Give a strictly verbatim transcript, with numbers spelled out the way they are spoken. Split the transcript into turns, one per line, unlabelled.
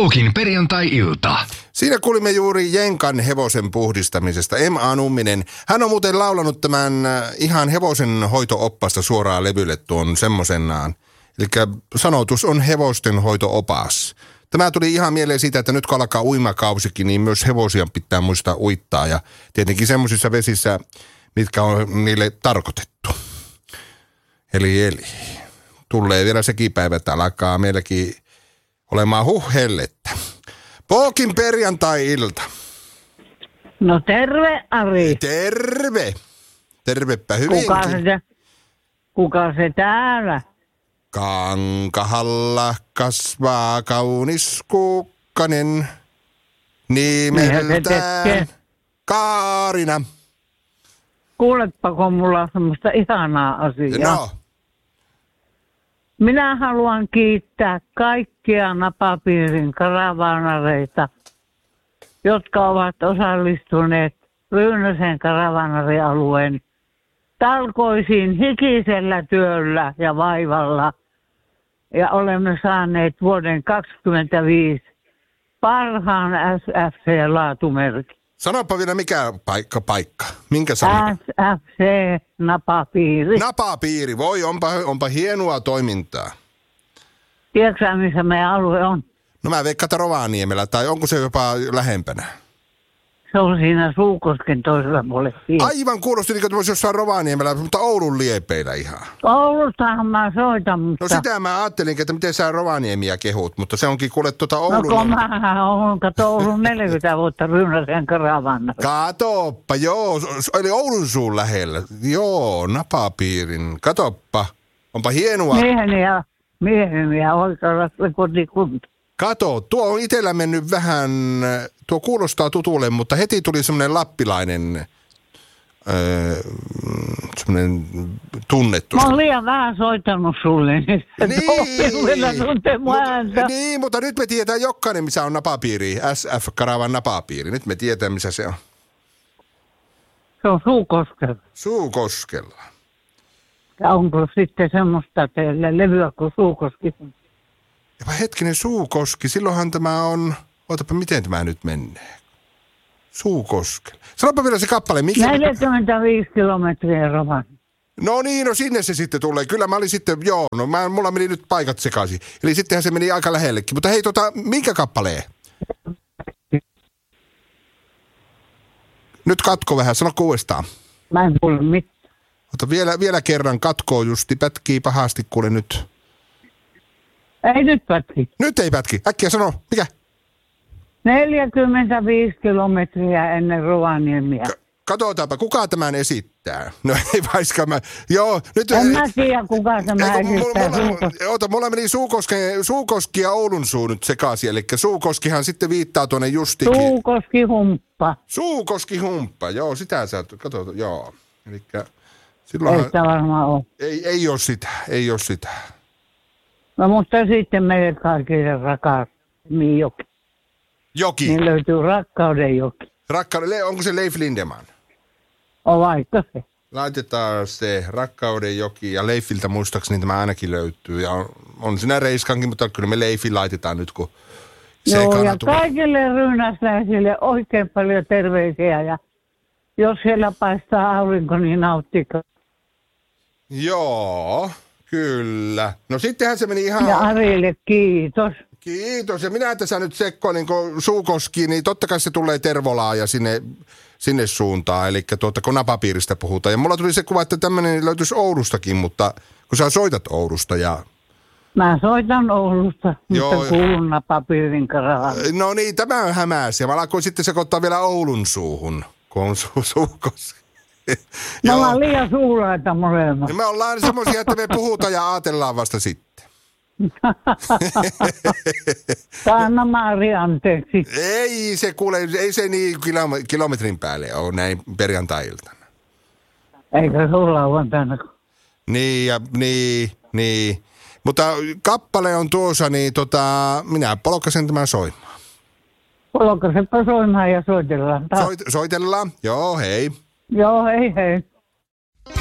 Pookin perjantai-ilta.
Siinä kuulimme juuri Jenkan hevosen puhdistamisesta. M A Numminen. Hän on muuten laulanut tämän ihan hevosen hoito-oppasta suoraan levylle tuon semmoisenaan. Eli sanotus on hevosten hoito-opas. Tämä tuli ihan mieleen siitä, että nyt kun alkaa uimakausikin, niin myös hevosia pitää muistaa uittaa. Ja tietenkin semmoisissa vesissä, mitkä on niille tarkoitettu. Eli, eli. Tulee vielä sekin päivä, että alkaa meilläkin olemaan huhhellettä. Pookin perjantai-ilta.
No terve, Ari.
Terve. Tervepä hyvinkin.
Kuka se, kuka se täällä?
Kankahalla kasvaa kaunis kukkanen nimeltään Kaarina.
Kuulepa, kun mulla on semmoista ihanaa asiaa.
No.
Minä haluan kiittää kaikkia napapiirin karavaanareita, jotka ovat osallistuneet Ryynäsen karavaanarialueen talkoisiin hikisellä työllä ja vaivalla. Ja olemme saaneet vuoden kaksikymmentäviisi parhaan S F C-laatumerkin.
Sanopa vielä mikä paikka paikka. Minkä sanoo?
S F C Napapiiri.
Napapiiri. Voi, onpa, onpa hienoa toimintaa.
Tiedätkö missä meidän alue on?
No mä veikkaan, että Rovaniemellä, tai onko se jopa lähempänä?
Se on siinä Suukosken toisella puolella.
Aivan kuulosti, niin kuin voisi jossain Rovaniemellä, mutta Oulun liepeillä ihan.
Oulustahan mä soitan, mutta...
No sitä mä ajattelin, että miten sä Rovaniemiä kehut, mutta se onkin kuule tuota Oulun...
No kun mähän olen, kato Oulun neljäkymmentä vuotta Ryynäsen karavaanna.
Katoppa, joo, eli Oulun suun lähellä. Joo, Napapiirin. Katoppa, onpa hienoa.
Mieheni ja, mieheni ja oikealla se kotikunta.
Kato, tuo on itsellä mennyt vähän, tuo kuulostaa tutulle, mutta heti tuli semmoinen lappilainen, öö, semmoinen tunnettu.
Mä oon liian vähän soittanut sulle, niin
niin,
tuntee mun ääntä.
Niin, mutta nyt me tiedetään jokainen, missä on napapiiri, S F-karavan napapiiri. Nyt me tiedetään, missä se on.
Se on Suukoskella.
Suukoskella.
Ja onko sitten semmoista teille levyä kuin Suukoski?
Jopa hetkinen, Suukoski, silloinhan tämä on, ootapa miten tämä nyt menee. Suukoskella. Sanopa vielä se kappale. Mikä...
neljäkymmentäviisi kilometriä Rovaniemelle.
No niin, no sinne se sitten tulee. Kyllä mä olin sitten, joo, no mä, mulla meni nyt paikat sekaisin. Eli sittenhän se meni aika lähellekin. Mutta hei, tota, minkä kappaleen? Nyt katko vähän, sano uudestaan.
Mä en kuule mitään.
Ota vielä, vielä kerran katkoo justi, pätkii pahasti kuule nyt.
Ei nyt pätki.
Nyt ei pätki. Äkkiä sano, mikä?
neljäkymmentäviisi kilometriä ennen Rovaniemia.
K- katsotaanpa, kuka tämän esittää? No ei vaiska mä. Joo, nyt...
En mä tiedä, kuka tämä
Eiku,
esittää.
mulla, mulla, ota, mulla meni Suukoski, Suukoski ja Oulun suu nyt sekaisin. Eli Suukoskihan sitten viittaa tuonne justikin.
Suukoski humppa.
Suukoski humppa, joo, sitä sä, kato, joo. Elikkä
Ei
silloinhan...
sitä varmaan ole.
Ei, ei ole sitä, ei ole sitä.
No mutta sitten meille kaikille rakas joki.
Joki.
Niin löytyy rakkauden joki.
Rakkauden, onko se Leif Lindeman?
On vaikka se.
Laitetaan se Rakkauden joki ja Leifiltä muistaakseni tämä ainakin löytyy. Ja on, on siinä Reiskankin, mutta kyllä me Leifi laitetaan nyt, kun se
Joo,
ekana
ja
tulee.
kaikille ryynäsläisille oikein paljon terveisiä. Ja jos siellä paistaa aurinko, niin nauttikaa.
Joo, kyllä. No sittenhän se meni ihan...
Ja Arille kiitos.
Kiitos. Ja minä tässä nyt sekkoilin, kun Suukoski, niin totta kai se tulee Tervolaa ja sinne, sinne suuntaan. Eli tuota, kun napapiiristä puhutaan. Ja mulla tuli se kuva, että tämmöinen löytyisi Oulustakin, mutta kun sä soitat Oulusta ja...
Mä soitan Oulusta,
Joo.
mutta kuulun napapiirin karavaan.
No niin, tämä on hämäsi. Ja mä alkoin sitten sekoittaa vielä Oulun suuhun, kun on su- Suukoski.
Me ollaan liian suulaita molemmat.
Me ollaan semmoisia, että me puhutaan ja ajatellaan vasta sitten.
Anna Mari anteeksi.
Ei se kuule, ei se niin kilom- kilometrin päälle ole näin perjantai-iltana.
Eikö sulla ole tänne?
Niin ja niin, niin. Mutta kappale on tuossa, niin tota, minä polkasen tämän soimaan.
Polkasepa soimaan ja soitellaan taas.
Soit, soitellaan? Joo, hei.
Joo, hei hei.